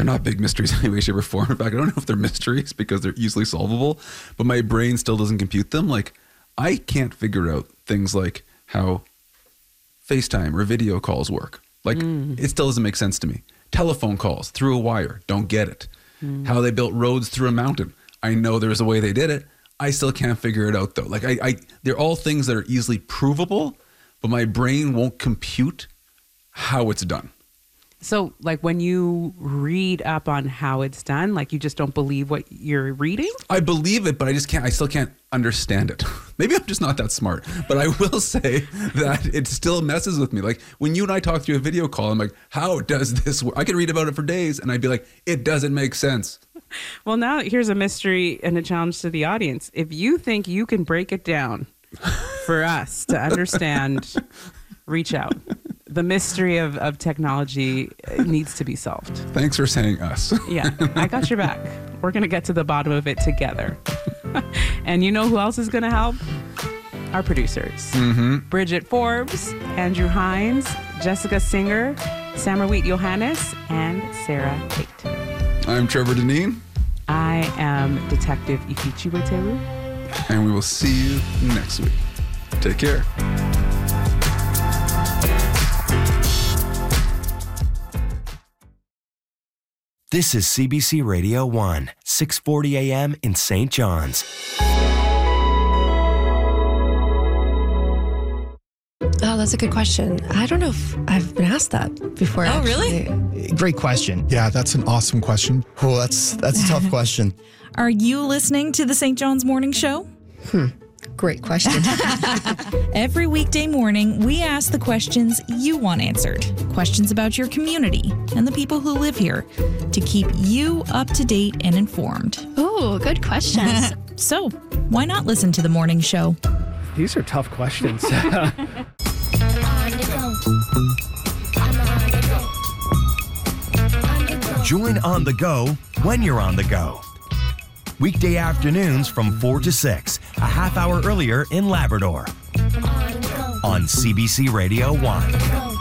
not big mysteries in any way, shape, or form. In fact, I don't know if they're mysteries because they're easily solvable, but my brain still doesn't compute them. Like, I can't figure out things like how FaceTime or video calls work. Like, it still doesn't make sense to me. Telephone calls through a wire, don't get it. How they built roads through a mountain. I know there's a way they did it. I still can't figure it out though. Like they're all things that are easily provable, but my brain won't compute how it's done. So like when you read up on how it's done, like you just don't believe what you're reading? I believe it, but I still can't understand it. Maybe I'm just not that smart, but I will say that it still messes with me. Like when you and I talk through a video call, I'm like, how does this work? I could read about it for days and I'd be like, it doesn't make sense. Well, now here's a mystery and a challenge to the audience. If you think you can break it down for us to understand, reach out. The mystery of technology needs to be solved. Thanks for saying us. Yeah, I got your back. We're going to get to the bottom of it together. And you know who else is going to help? Our producers. Bridget Forbes, Andrew Hines, Jessica Singer, Samarweet Johannes, and Sarah Tate. I'm Trevor Deneen. I am Detective Ikichi Weteru. And we will see you next week. Take care. This is CBC Radio 1, 640 AM in St. John's. Oh, that's a good question. I don't know if I've been asked that before. Oh, actually. really? Great question. Yeah, that's an awesome question. Oh, that's a tough question. Are you listening to the St. John's Morning Show? Great question. Every weekday morning, we ask the questions you want answered. Questions about your community and the people who live here to keep you up to date and informed. Oh, good questions. So, why not listen to the morning show? These are tough questions. Join On The Go when you're on the go. Weekday afternoons from 4 to 6, a half hour earlier in Labrador. On CBC Radio 1.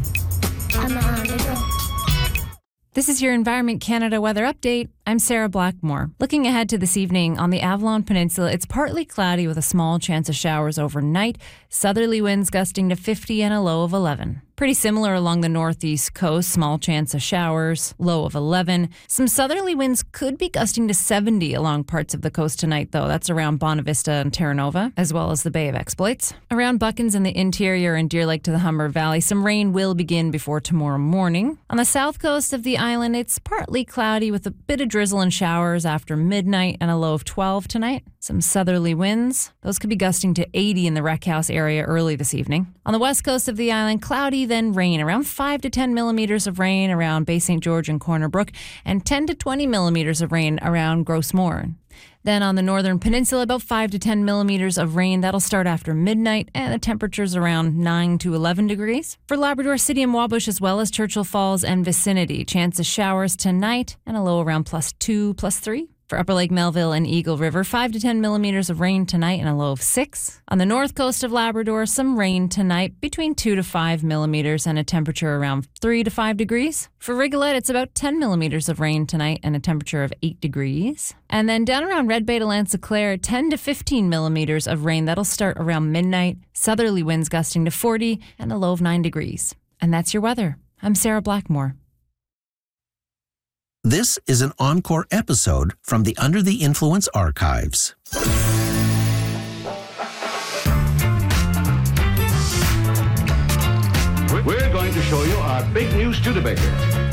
This is your Environment Canada weather update. I'm Sarah Blackmore. Looking ahead to this evening, on the Avalon Peninsula, it's partly cloudy with a small chance of showers overnight. Southerly winds gusting to 50 and a low of 11. Pretty similar along the northeast coast, small chance of showers, low of 11. Some southerly winds could be gusting to 70 along parts of the coast tonight, though. That's around Bonavista and Terra Nova, as well as the Bay of Exploits. Around Buckens and the interior and Deer Lake to the Humber Valley, some rain will begin before tomorrow morning. On the south coast of the island, it's partly cloudy with a bit of drizzle and showers after midnight and a low of 12 tonight. Some southerly winds. Those could be gusting to 80 in the Rec House area early this evening. On the west coast of the island, cloudy, then rain. Around 5 to 10 millimeters of rain around Bay St. George and Corner Brook, and 10 to 20 millimeters of rain around Gross Moor. Then on the northern peninsula, about 5 to 10 millimeters of rain. That'll start after midnight, and the temperature's around 9 to 11 degrees. For Labrador City and Wabush, as well as Churchill Falls and vicinity, chance of showers tonight, and a low around +2, +3. For Upper Lake Melville and Eagle River, 5 to 10 millimeters of rain tonight and a low of 6. On the north coast of Labrador, some rain tonight, between 2 to 5 millimeters and a temperature around 3 to 5 degrees. For Rigolette, it's about 10 millimeters of rain tonight and a temperature of 8 degrees. And then down around Red Bay to Lanse-Claire, 10 to 15 millimeters of rain. That'll start around midnight. Southerly winds gusting to 40 and a low of 9 degrees. And that's your weather. I'm Sarah Blackmore. This is an encore episode from the Under the Influence archives. We're going to show you our big new Studebaker.